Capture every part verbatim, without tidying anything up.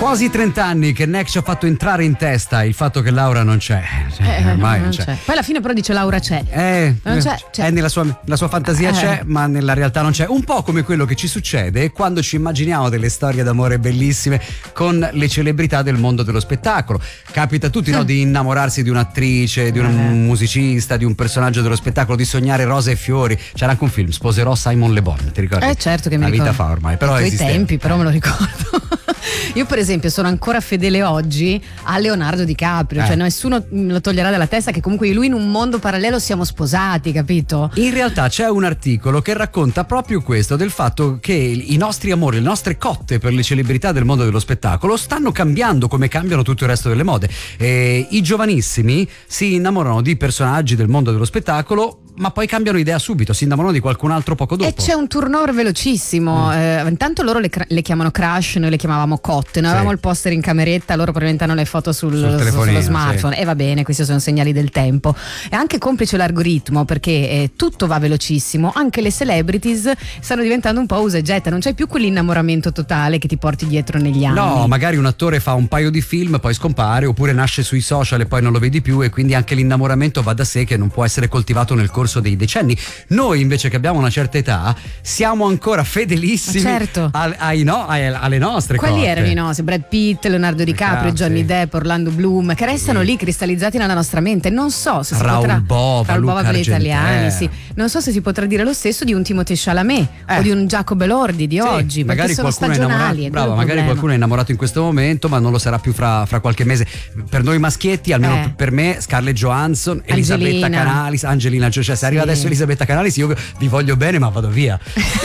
Quasi trent'anni che Neck ci ha fatto entrare in testa il fatto che Laura non c'è. Cioè, Eh, ormai non non c'è. c'è. Poi alla fine però dice Laura c'è. Eh, Non c'è, c'è. eh, nella sua, la sua fantasia Eh. c'è, ma nella realtà non c'è. Un po' come quello che ci succede quando ci immaginiamo delle storie d'amore bellissime con le celebrità del mondo dello spettacolo. Capita a tutti, no, di innamorarsi di un'attrice, di un Eh. musicista, di un personaggio dello spettacolo, di sognare rose e fiori. C'era anche un film, Sposerò Simon Le Bon, ti ricordi? Eh certo che mi La ricordo. vita fa ormai, però I tuoi esisteva. tempi, però me lo ricordo. Io per esempio sono ancora fedele oggi a Leonardo DiCaprio, Eh. cioè nessuno lo toglierà dalla testa che comunque lui in un mondo parallelo siamo sposati, capito? In realtà c'è un articolo che racconta proprio questo, del fatto che i nostri amori, le nostre cotte per le celebrità del mondo dello spettacolo stanno cambiando come cambiano tutto il resto delle mode. E i giovanissimi si innamorano di personaggi del mondo dello spettacolo, ma poi cambiano idea subito, si innamorano di qualcun altro poco dopo. E c'è un turnover velocissimo. Mm. Eh, intanto loro le, cra- le chiamano crush, noi le chiamavamo cotte. Noi avevamo il poster in cameretta, loro probabilmente hanno le foto sul, Sul su- telefonino, sullo smartphone. sì. E va bene, questi sono segnali del tempo. È anche complice l'algoritmo perché eh, tutto va velocissimo. Anche le celebrities stanno diventando un po' usa e getta. Non c'è più quell'innamoramento totale che ti porti dietro negli anni. No, magari un attore fa un paio di film, poi scompare, oppure nasce sui social e poi non lo vedi più, e quindi anche l'innamoramento va da sé che non può essere coltivato nel corso dei decenni. Noi invece che abbiamo una certa età siamo ancora fedelissimi Ma certo. al- ai no, ai- alle nostre Quali cotte. erano i nostri? Brad Pitt, Leonardo DiCaprio, Sì. Johnny Depp, Orlando Bloom, che restano Sì. lì cristallizzati nella nostra mente. Non so se si Raoul potrà Bova, Raoul Luca Bova per gli Argentero. italiani, sì. Non so se si potrà dire lo stesso di un Timothée Chalamet Eh. o di un Giacomo Elordi di Sì, oggi, magari perché sono qualcuno è stagionali. innamorato, è quello bravo, il magari problema. qualcuno è innamorato in questo momento, ma non lo sarà più fra, fra qualche mese. Per noi maschietti, almeno Eh. per me, Scarlett Johansson, Elisabetta Angelina. Canalis, Angelina, cioè se Sì. arriva adesso Elisabetta Canalis, io vi voglio bene, ma vado via.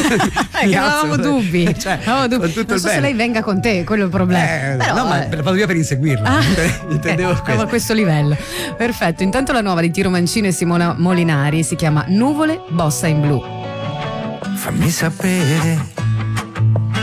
Eh, che avevamo dubbi, Cioè, avevamo dubbi. con tutto Non il so se bene. lei venga con te, quello è il problema. Eh, Però, no, ma eh. vado via per inseguirla. Ah, Intendevo ok, questo. a questo livello. Perfetto. Intanto la nuova di Tiro Mancino e Simona Molinari si chiama Nuvole Bossa in Blu. Fammi sapere